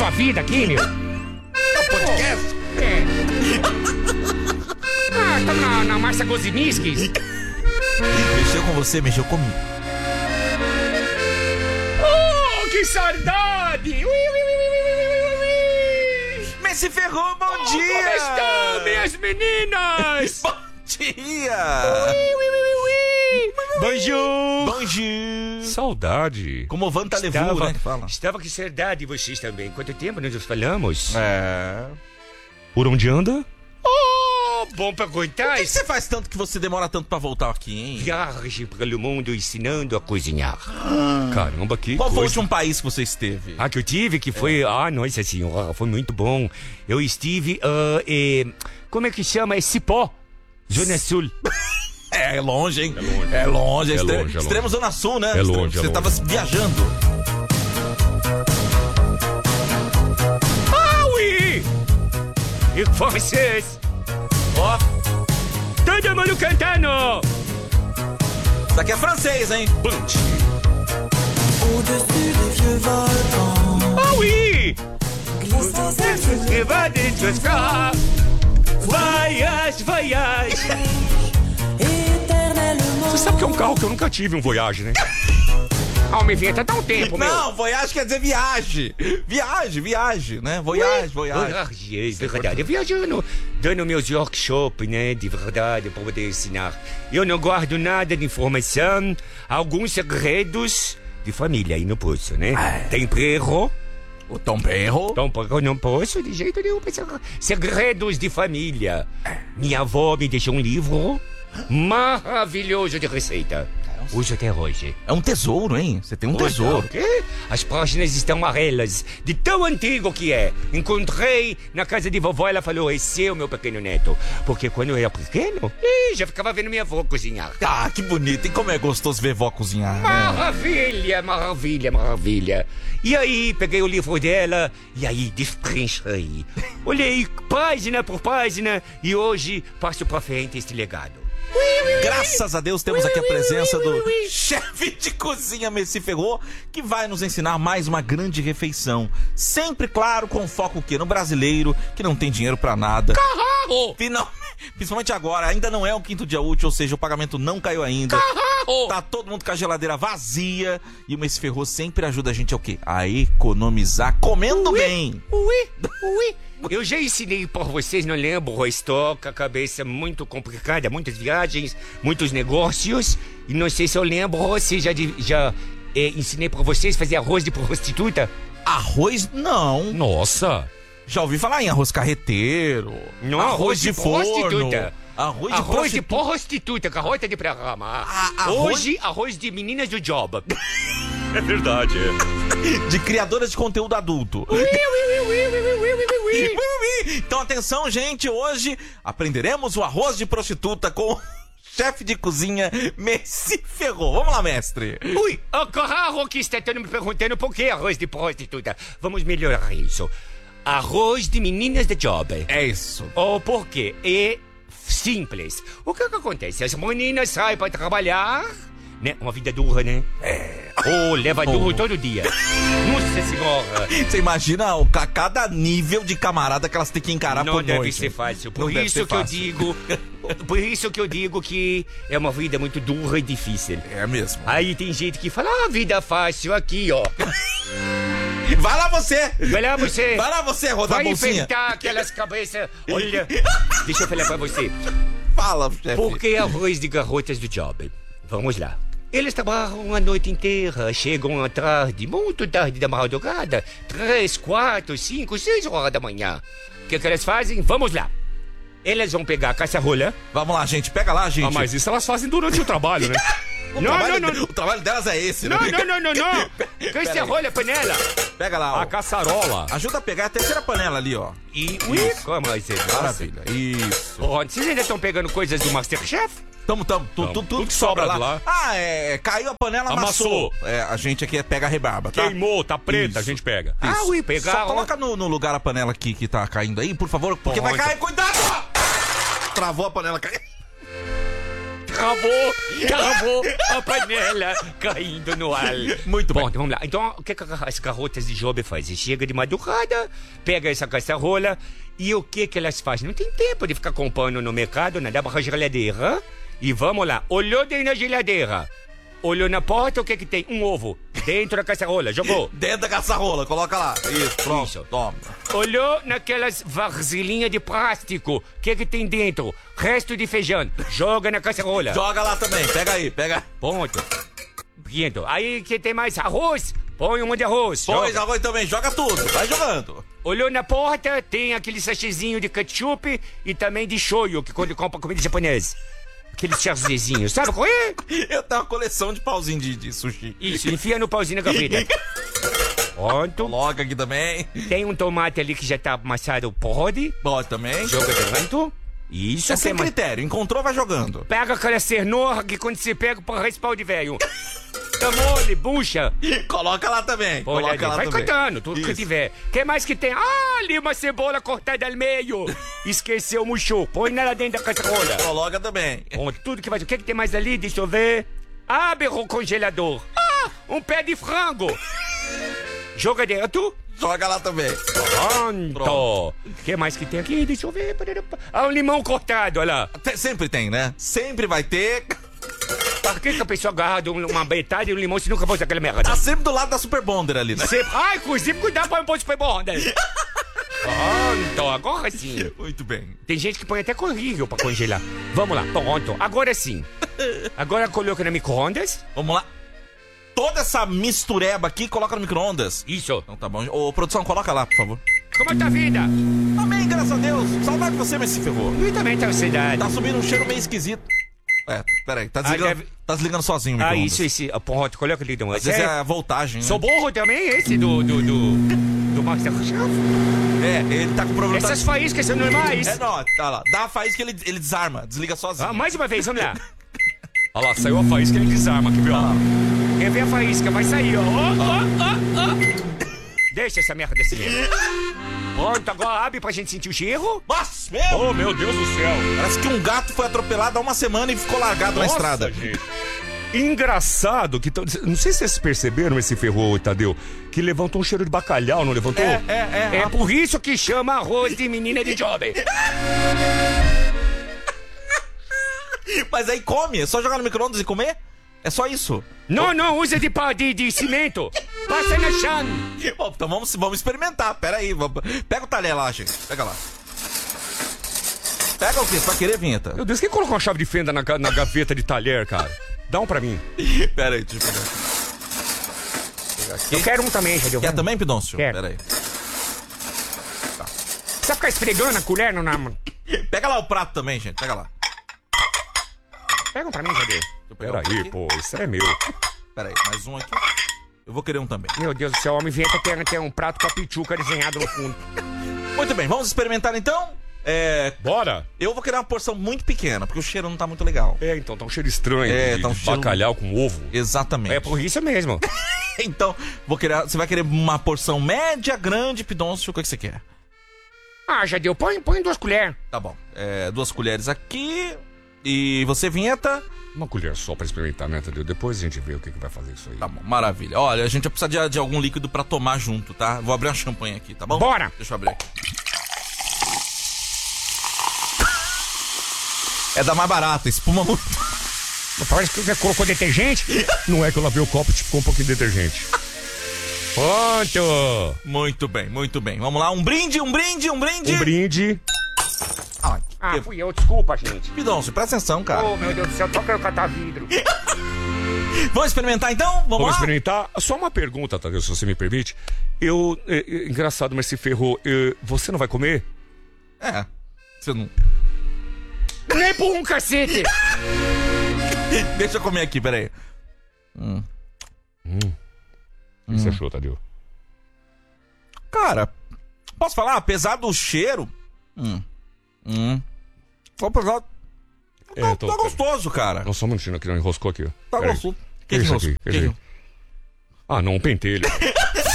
sua vida aqui, meu. É um podcast? É. Ah, estamos na Márcia Gozimiskis. Mexeu com você, mexeu comigo. Oh, que saudade! Ui, ui, ui, ui, ui, ui. Messi Ferrou, bom dia! Como estão, minhas meninas? Bom dia! Ui, ui, ui, ui. Bonjour! Bonjour! Saudade. Como o Vanta levou, né? Que fala. Estava com saudade de vocês também. Quanto tempo nós nos falamos? É. Por onde anda? Oh, bom pra contar. Por que você faz tanto que você demora tanto pra voltar aqui, hein? Viagem pelo mundo ensinando a cozinhar. Caramba, que Qual foi o coisa. último país que você esteve? Ah, que eu tive, que foi... Nossa senhora, foi muito bom. Eu estive... como é que chama? É Cipó, Zona Sul. É longe, hein? É longe. É longe. É longe. Extremo Zona Sul, né? É longe, Você é tava longe. viajando. Ah, oui! E vocês? Ó, Todo mundo cantando! isso aqui é francês, hein? Punch. Au-dessus des vieux volcans, Ah, oui! glissant cette Voyage, voyage. éternellement. Você sabe que é um carro que eu nunca tive, um Voyage, né? Me vinha dá um tempo, meu. Não, voyage quer dizer viagem. Viagem, né? Voyage. Voyage, é verdade. Viajando, dando meus workshops, né? De verdade, para poder ensinar. Eu não guardo nada de informação, alguns segredos de família aí no poço, né? Tem perro. O Tom Perro. Então, eu não posso de jeito nenhum pensar. Segredos de família. Minha avó me deixou um livro maravilhoso de receita. Uso até hoje. É um tesouro, hein? Você tem um tesouro. O quê? As páginas estão amarelas, de tão antigo que é. Encontrei na casa de vovó, ela falou, esse é o meu pequeno neto. Porque quando eu era pequeno, já ficava vendo minha avó cozinhar. Ah, que bonito. E como é gostoso ver vó cozinhar, né? Maravilha, maravilha, maravilha. E aí, peguei o livro dela, e aí, destrinchei. Olhei página por página, e hoje passo pra frente este legado. Graças a Deus temos aqui a presença do chefe de cozinha Messi Ferrou, que vai nos ensinar mais uma grande refeição. Sempre, claro, com foco o quê? No brasileiro, que não tem dinheiro pra nada. Carraro! Principalmente agora, ainda não é o quinto dia útil, ou seja, o pagamento não caiu ainda. Carraro! Tá todo mundo com a geladeira vazia. E o Messi Ferrou sempre ajuda a gente a o quê? A economizar comendo bem. Ui. Eu já ensinei por vocês, não lembro, estou com a cabeça muito complicada, muitas viagens, muitos negócios, e não sei se eu lembro, se já ensinei pra vocês fazer arroz de prostituta. Arroz, não. Nossa! Já ouvi falar em arroz carreteiro. Não, arroz de forno. prostituta. Arroz de prostituta, garota de programa. arroz- Hoje, arroz de meninas do job. É verdade, de criadoras de conteúdo adulto. Então atenção, gente, hoje aprenderemos o arroz de prostituta com o chefe de cozinha Messi Ferrou. Vamos lá, mestre. Ui, o carro que está me perguntando por que arroz de prostituta. Vamos melhorar isso. Arroz de meninas de job. É isso. O porquê é simples. O que acontece? As meninas saem para trabalhar, né? Uma vida dura, né? Leva duro todo dia. Nossa senhora. Você imagina cada nível de camarada que elas têm que encarar Não por deve noite. ser fácil. Não Por deve isso ser que eu fácil. digo... Por isso que eu digo que é uma vida muito dura e difícil. É mesmo. Aí tem gente que fala, vida fácil aqui, ó. Vai lá você. Vai lá você. Vai lá você, rodar a Vai bolsinha. enfrentar aquelas cabeças. Olha, deixa eu falar pra você. Fala, chefe. Por que arroz de garotas do job? Vamos lá. Eles trabalham a noite inteira, chegam à tarde, muito tarde da madrugada, 3, 4, 5, 6 horas da manhã. O que elas fazem? Vamos lá. Elas vão pegar a caça-rolha. Vamos lá, gente. Pega lá, gente. mas isso elas fazem durante o trabalho, né? O trabalho delas é esse, né? Não. Caça-rolha, panela. Pega lá, ó. A caçarola. Ajuda a pegar a terceira panela ali, ó. E como é isso? Maravilha. Isso. Pronto, vocês ainda estão pegando coisas do Masterchef? Tudo que sobra lá. Caiu a panela, amassou. A gente aqui pega a rebarba, tá? Queimou, tá preta, a gente pega. Isso. Pegar. Só coloca no lugar a panela aqui que tá caindo aí, por favor, porque vai cair. Cuidado! Travou a panela, caiu. Travou a panela caindo no ar. Muito Bom, bem. então vamos lá. Então, o que as garotas de Job fazem? Chega de madrugada, pega essa caçarola e o que elas fazem? Não tem tempo de ficar comprando no mercado, nada para a geladeira. E vamos lá. Olhou dentro da geladeira. Olhou na porta, o que tem? Um ovo. Dentro da caçarola. Jogou. Dentro da caçarola, coloca lá. Isso, pronto. Isso. Toma. Olhou naquelas vasilhinhas de plástico. O que tem dentro? Resto de feijão. Joga na caçarola. Joga lá também, pega aí, pega. Ponto. Pinto. Aí que tem mais arroz? Põe um de arroz. Põe Joga. arroz também, joga tudo, vai jogando. Olhou na porta, tem aquele sachêzinho de ketchup e também de shoyu, que quando compra comida japonesa. Aqueles charzezinhos, sabe qual é? Eu tenho uma coleção de pauzinho de sushi. Isso, enfia no pauzinho da gaveta. Pronto. Coloca aqui também. Tem um tomate ali que já tá amassado, pode. Bota também. Joga dentro. Isso, É sem tem mais. critério, encontrou, vai jogando. Pega aquela cenoura que quando você pega para respaldo de velho. Tá mole, bucha. Coloca lá também. Olha ali, Coloca lá vai também. contando, tudo que Isso. tiver. Que mais que tem? Ah, ali uma cebola cortada ao meio. Esqueceu, murchou. Põe nela dentro da caçarola. Coloca também. Bom, tudo que vai. O que tem mais ali? Deixa eu ver. Abre o congelador. Ah, um pé de frango. Joga dentro. Joga lá também. Pronto. O que mais que tem aqui? Deixa eu ver. Ah, um limão cortado, olha lá. Sempre tem, né? Sempre vai ter. Por que a pessoa agarra uma metade de um limão se nunca pôs aquela merda? Tá sempre do lado da Super Bonder ali, né? Sempre. Ai, inclusive, cuidado pra não pôr super bom, né? Pronto, agora sim. Muito bem. Tem gente que põe até corrível pra congelar. Vamos lá, pronto. Agora sim. Agora coloca no micro-ondas. Vamos lá. Toda essa mistureba aqui, coloca no micro-ondas. Isso. Então tá bom. Ô, produção, coloca lá, por favor. Como tá a vida? Amém, graças a Deus. Saudade de você, mas se ferrou. E também tá ansiedade. Tá subindo um cheiro meio esquisito. É, peraí. Tá desligando, deve- tá desligando sozinho o Ah, micro-ondas. isso, esse. Pronto, coloca ali. Então. Às vezes é a voltagem, né? Sou burro também, esse do Masterchef? É, ele tá com problema... Essas faíscas são normais. É, não, tá lá. Dá a faísca que ele desarma, desliga sozinho. Ah, mais uma vez, vamos lá. Olha lá, saiu a faísca, ele desarma aqui, viu? Quer ver a faísca? Vai sair, ó. Deixa essa merda assim mesmo. Pronto, agora abre pra gente sentir o cheiro. Nossa, meu! Oh, meu Deus do céu. Parece que um gato foi atropelado há uma semana e ficou largado na estrada. Gente. Engraçado que... Não sei se vocês perceberam esse ferrou, Tadeu, que levantou um cheiro de bacalhau, não levantou? É por isso que chama arroz de menina de jovem. Mas aí come, é só jogar no micro-ondas e comer? É só isso? Não, usa de cimento. Passa na chão. Bom, então vamos experimentar, pera aí. Pega o talher lá, gente, pega lá. Pega o quê? Você vai querer, Vinheta? Meu Deus, quem colocou uma chave de fenda na gaveta de talher, cara? Dá um pra mim. Pera aí, deixa eu pegar. Eu quero um também, já deu. Quer também, Pidoncio? Quero. Pera aí. Precisa ficar esfregando a colher no... Pega lá o prato também, gente, pega lá. Pega um pra mim, já deu. Peraí, pô, isso é meu. Pera aí, mais um aqui. Eu vou querer um também. Meu Deus do céu, o homem inventa ter um prato com a pichuca desenhado no fundo. Muito bem, vamos experimentar então? Bora! Eu vou querer uma porção muito pequena, porque o cheiro não tá muito legal. Então, tá um cheiro estranho Tá um de cheiro... bacalhau com ovo. Exatamente. É por isso mesmo. Então, você vai querer uma porção média, grande, Pidoncio, o que você quer? Ah, já deu. Põe 2 colheres. Tá bom. 2 colheres aqui. E você, Vinheta? Uma colher só pra experimentar, né, Tadeu? Depois a gente vê o que vai fazer isso aí. Tá bom, maravilha. Olha, a gente vai precisar de algum líquido pra tomar junto, tá? Vou abrir uma champanhe aqui, tá bom? Bora! Deixa eu abrir aqui. É da mais barata, espuma muito. Parece que você colocou detergente. Não é que eu lavei o copo e ficou um pouquinho de detergente. Pronto. Muito bem, muito bem. Vamos lá, um brinde. Um brinde. Ai, Ah, fui eu. Desculpa, gente. Pidoncio, presta atenção, cara. Oh, meu Deus do céu. Toca eu catar vidro. Vamos experimentar então? Vamos Vamos lá? experimentar? Só uma pergunta, Tadeu, se você me permite. Engraçado, mas se ferrou. Você não vai comer? Você não... Nem por um cacete. Deixa eu comer aqui, peraí. O que você achou, Tadeu? Cara, posso falar? Apesar do cheiro... Apesar... Tá gostoso, cara. Não, só um minutinho aqui, não enroscou aqui. Ó. Tá Peraí. gostoso. Que é isso gostoso? aqui? Ah, não, um pentelho.